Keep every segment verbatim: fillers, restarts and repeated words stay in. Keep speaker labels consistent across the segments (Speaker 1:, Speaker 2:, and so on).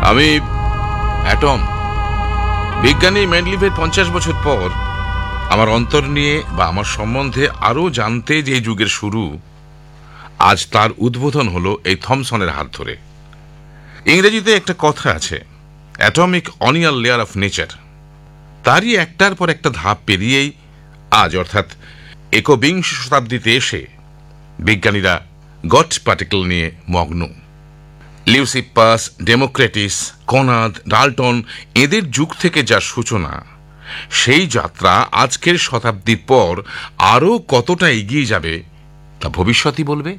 Speaker 1: আমি অ্যাটম। বিজ্ঞানী মেন্ডলিভের পঞ্চাশ বছর পর আমার অন্তর নিয়ে বা আমার সম্বন্ধে আরো জানতে যে যুগের শুরু, আজ তার উদ্বোধন হলো এই থমসনের হাত ধরে। ইংরেজিতে একটা কথা আছে, atomic onion layer of nature. তারই একটার পর একটা ধাপ পেরিয়েই আজ অর্থাৎ একবিংশ শতাব্দীতে এসে বিজ্ঞানীরা গট পার্টিকেল নিয়ে মগ্ন। লিউসিপাস, ডেমোক্রেটিস, কনাদ, ডাল্টন এদের যুগ থেকে যা সূচনা, সেই যাত্রা আজকের শতাব্দীর পর আরো কতটা এগিয়ে যাবে তা ভবিষ্যতই বলবে।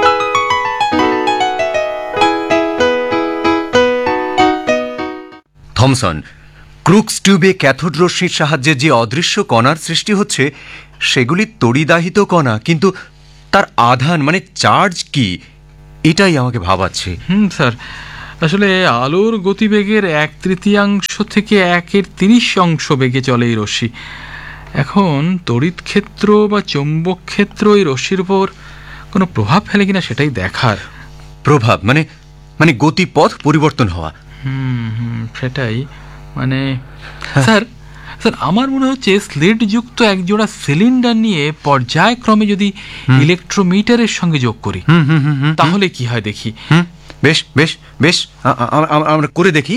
Speaker 2: থমসন, ক্রুক্স টিউবে ক্যাথোড রশ্মির সাহায্যে যে অদৃশ্য কণার সৃষ্টি হচ্ছে সেগুলি তড়িদাহিত কণা, কিন্তু তার আধান মানে চার্জ কি, এটাই আমাকে ভাবাচ্ছে।
Speaker 3: হুম স্যার, আসলে আলোর গতিবেগের এক তৃতীয়াংশ থেকে একের তিরিশ অংশ বেগে চলে এই রশ্মি। এখন তড়িৎ ক্ষেত্র বা চৌম্বক ক্ষেত্র এই রশ্মির উপর কোনো প্রভাব ফেলে কিনা সেটাই দেখার।
Speaker 2: প্রভাব মানে মানে গতিপথ পরিবর্তন হওয়া।
Speaker 3: হুম হুম সেটাই মানে স্যার স্যার আমার মনে হচ্ছে স্লেট যুক্ত একজোড়া সিলিন্ডার নিয়ে পর্যায়ক্রমে যদি ইলেকট্রোমিটারের সঙ্গে যোগ করি তাহলে কি হয় দেখি।
Speaker 2: বেশ বেশ বেশ আমরা করে দেখি।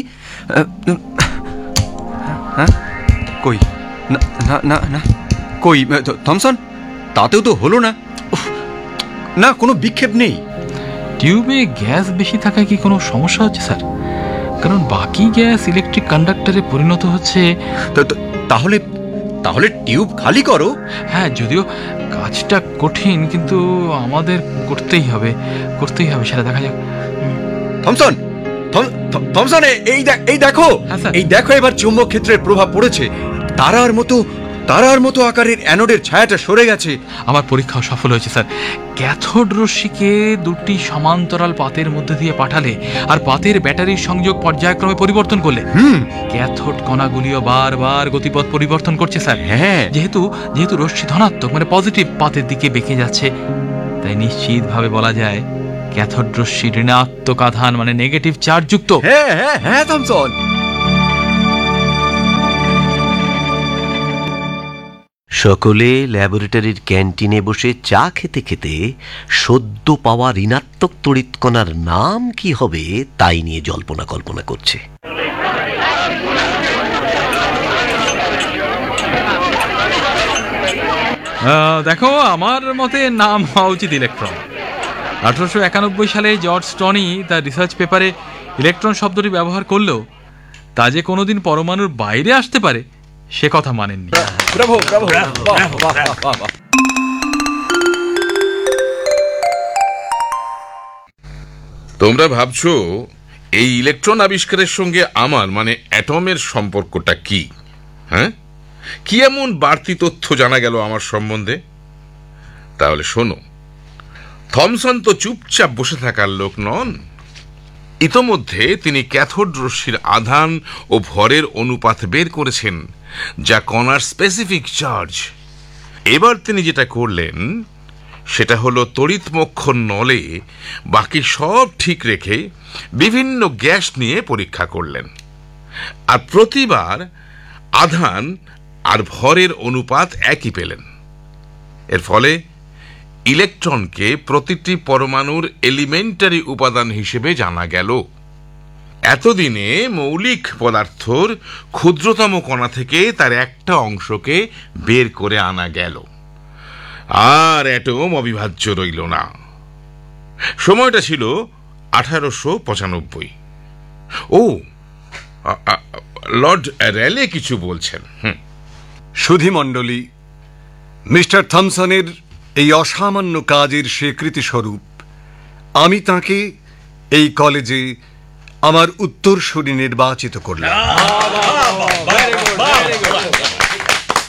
Speaker 2: হ্যাঁ কই না না না কই থমসন, তাতেও তো হলো না। না, কোনো বিক্ষেপ নেই।
Speaker 3: টিউবে গ্যাস বেশি থাকায় কি কোনো সমস্যা হচ্ছে স্যার? কারণ বাকি গ্যাস ইলেকট্রিক কন্ডাক্টরে পরিণত হচ্ছে।
Speaker 2: তাহলে তাহলে টিউব খালি করো।
Speaker 3: হ্যাঁ, যদিও কাজটা কঠিন, কিন্তু আমাদের করতেই হবে করতেই হবে সেটা দেখা যাক।
Speaker 2: থমসন থমসন এই এই দেখো, এই দেখো এবার চুম্বক ক্ষেত্রের প্রভাব পড়েছে। তারার মতো তারার মতো আকারের অ্যানোডের ছায়াটা সরে গেছে।
Speaker 3: আমার পরীক্ষাও সফল হয়েছে স্যার। ক্যাথোড রশ্মিকে দুটি সমান্তরাল পাতের মধ্যে দিয়ে পাঠালে আর পাতের ব্যাটারির সংযোগ পর্যায়ক্রমে পরিবর্তন করলে ক্যাথোড কণাগুলিও বারবার গতিপথ পরিবর্তন করছে স্যার।
Speaker 2: হ্যাঁ,
Speaker 3: যেহেতু যেহেতু রশ্মি ধনাত্মক মানে পজিটিভ পাতের দিকে বেঁকে যাচ্ছে, তাই নিশ্চিতভাবে বলা যায় ক্যাথোড রশ্মি ঋণাত্মক আধান মানে নেগেটিভ চার্জ যুক্ত।
Speaker 2: হ্যাঁ হ্যাঁ হ্যাঁ থমসন।
Speaker 4: সকলে ল্যাবরেটরির ক্যান্টিনে বসে চা খেতে খেতে সদ্য পাওয়া ঋণাত্মক তড়িৎ কণার নাম কি হবে তাই নিয়ে জল্পনা কল্পনা করছে।
Speaker 3: দেখো, আমার মতে নাম হওয়া উচিত ইলেকট্রন। আঠারোশো একানব্বই সালে জর্জ স্টনি তার রিসার্চ পেপারে ইলেকট্রন শব্দটি ব্যবহার করলেও তা যে কোনোদিন পরমাণুর বাইরে আসতে পারে সে কথা মানেননি।
Speaker 1: তোমরা ভাবছো এই ইলেকট্রন আবিষ্কারের সঙ্গে আমার মানে অ্যাটমের সম্পর্কটা কি? হ্যাঁ, কি এমন বাড়তি তথ্য জানা গেল আমার সম্বন্ধে? তাহলে শোনো, থমসন তো চুপচাপ বসে থাকার লোক নন। ইতোমধ্যে তিনি ক্যাথোড রশ্মির আধান ও ভরের অনুপাত বের করেছেন, যা কণার স্পেসিফিক চার্জ। এবার তিনি যেটা করলেন সেটা হলো তড়িৎমক্ষণ নলে বাকি সব ঠিক রেখে বিভিন্ন গ্যাস নিয়ে পরীক্ষা করলেন, আর প্রতিবার আধান আর ভরের অনুপাত একই পেলেন। এর ফলে ইলেকট্রনকে প্রতিটি পরমাণুর এলিমেন্টারি উপাদান হিসেবে জানা গেল। এতদিনে মৌলিক পদার্থর ক্ষুদ্রতম কণা থেকে তার একটা অংশকে বের করে আনা গেল, আর অ্যাটম অবিভাজ্য রইল না। সময়টা ছিল আঠারোশো পঁচানব্বই। ও, লর্ড র্যালে কিছু বলছেন। হুম,
Speaker 5: সুধীমণ্ডলী, মিস্টার থমসনের এই অসামান্য কাজের স্বীকৃতি স্বরূপ আমি তাকে এই কলেজে আমার উত্তরসূরি নির্বাচিত করলাম।